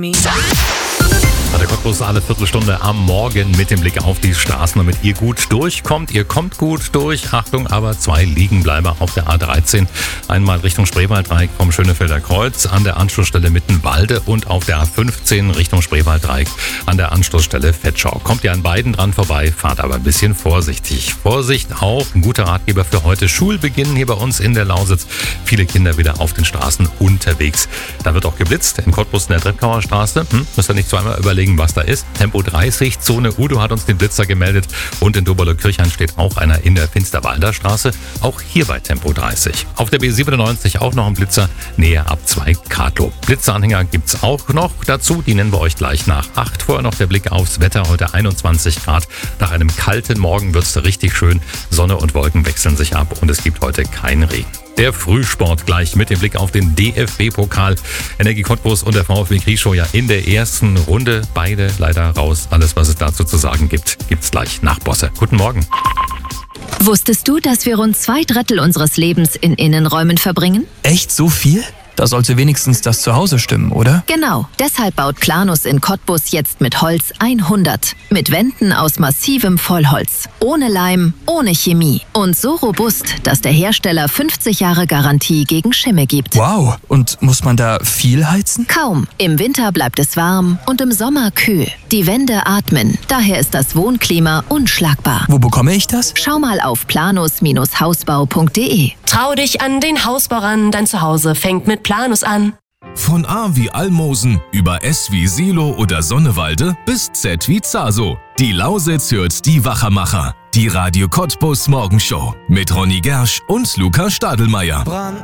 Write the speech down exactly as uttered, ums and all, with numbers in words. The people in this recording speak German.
Der Cottbus alle Viertelstunde am Morgen mit dem Blick auf die Straßen, damit ihr gut durchkommt. Ihr kommt gut durch. Achtung, aber zwei Liegenbleiber auf der A dreizehn. Einmal Richtung Spreewalddreieck vom Schönefelder Kreuz an der Anschlussstelle Mittenwalde und auf der A fünfzehn Richtung Spreewalddreieck an der Anschlussstelle Vetschau. Kommt ihr an beiden dran vorbei, fahrt aber ein bisschen vorsichtig. Vorsicht auch, ein guter Ratgeber für heute. Schulbeginn hier bei uns in der Lausitz. Viele Kinder wieder auf den Straßen unterwegs. Da wird auch geblitzt in Cottbus in der Treppkauer Straße. Hm, müsst ihr nicht zweimal überlegen, was da ist. Tempo dreißig, Zone Udo hat uns den Blitzer gemeldet und in Doberle-Kirchhain steht auch einer in der Finsterwalder Straße. Auch hier bei Tempo dreißig. Auf der B siebenundneunzig auch noch ein Blitzer, näher ab zwei Katlo. Blitzeranhänger gibt's auch noch dazu, die nennen wir euch gleich nach acht. Vorher noch der Blick aufs Wetter, heute einundzwanzig Grad. Nach einem kalten Morgen wird's richtig schön. Sonne und Wolken wechseln sich ab und es gibt heute keinen Regen. Der Frühsport gleich mit dem Blick auf den D F B-Pokal. Energie Cottbus und der VfB Krieschow ja in der ersten Runde. Beide leider raus. Alles, was es dazu zu sagen gibt, gibt's gleich nach Bosse. Guten Morgen. Wusstest du, dass wir rund zwei Drittel unseres Lebens in Innenräumen verbringen? Echt so viel? Da sollte wenigstens das Zuhause stimmen, oder? Genau. Deshalb baut Planus in Cottbus jetzt mit Holz hundert. Mit Wänden aus massivem Vollholz. Ohne Leim, ohne Chemie. Und so robust, dass der Hersteller fünfzig Jahre Garantie gegen Schimmel gibt. Wow. Und muss man da viel heizen? Kaum. Im Winter bleibt es warm und im Sommer kühl. Die Wände atmen. Daher ist das Wohnklima unschlagbar. Wo bekomme ich das? Schau mal auf planus Hausbau punkt de. Trau dich an den Hausbau ran, dein Zuhause fängt mit Planus an. Von A wie Almosen über S wie Silo oder Sonnewalde bis Z wie Zaso. Die Lausitz hört die Wachermacher. Die Radio Cottbus Morgenshow mit Ronny Gersch und Luca Stadelmeier.